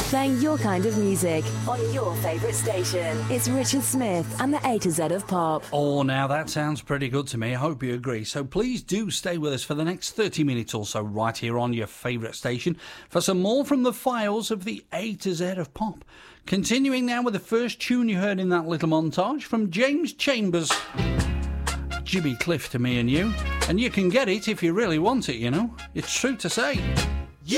Playing your kind of music on your favourite station. It's Richard Smith and the A to Z of Pop. Oh, now that sounds pretty good to me. I hope you agree. So please do stay with us for the next 30 minutes or so right here on your favourite station for some more from the files of the A to Z of Pop. Continuing now with the first tune you heard in that little montage from James Chambers. Jimmy Cliff to Me and You. And you can get it if you really want it, you know. It's true to say.